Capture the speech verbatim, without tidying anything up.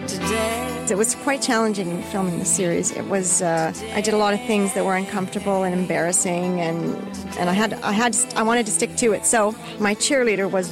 today. It was quite challenging filming the series. It was uh, I did a lot of things that were uncomfortable and embarrassing, and and I had I had I wanted to stick to it. So my cheerleader was